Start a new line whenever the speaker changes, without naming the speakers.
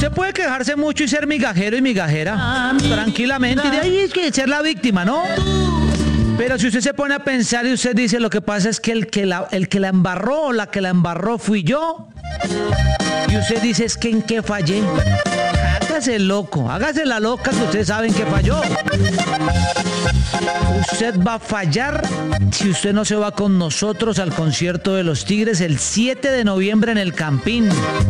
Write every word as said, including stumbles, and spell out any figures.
Usted puede quejarse mucho y ser migajero y migajera, tranquilamente, y de ahí es que ser la víctima, ¿no? Pero si usted se pone a pensar y usted dice, lo que pasa es que el que la, el que la embarró o la que la embarró fui yo, y usted dice, es que en qué fallé. Hágase loco, hágase la loca que ustedes saben que falló. Usted va a fallar si usted no se va con nosotros al concierto de los Tigres el siete de noviembre en el Campín.